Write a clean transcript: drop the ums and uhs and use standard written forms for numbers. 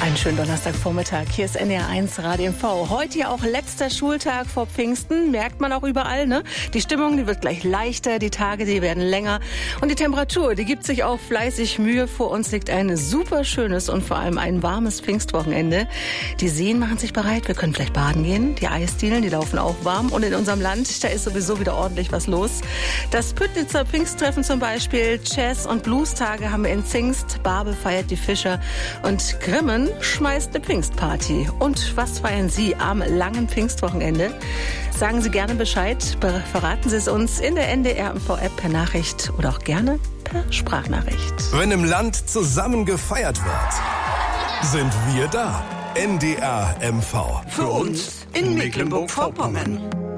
Einen schönen Donnerstagvormittag. Hier ist NDR1 Radio MV. Heute ja auch letzter Schultag vor Pfingsten. Merkt man auch überall, ne? Die Stimmung, die wird gleich leichter, die Tage, die werden länger. Und die Temperatur, die gibt sich auch fleißig Mühe. Vor uns liegt ein super schönes und vor allem ein warmes Pfingstwochenende. Die Seen machen sich bereit. Wir können vielleicht baden gehen. Die Eisdielen, die laufen auch warm. Und in unserem Land, da ist sowieso wieder ordentlich was los. Das Püttnitzer Pfingsttreffen zum Beispiel. Jazz- und Blues-Tage haben wir in Zingst. Barbe feiert die Fischer. Und Grimmen schmeißt eine Pfingstparty. Und was feiern Sie am langen Pfingstwochenende? Sagen Sie gerne Bescheid. Verraten Sie es uns in der NDR-MV-App per Nachricht oder auch gerne per Sprachnachricht. Wenn im Land zusammen gefeiert wird, sind wir da. NDR MV. Für uns in Mecklenburg-Vorpommern.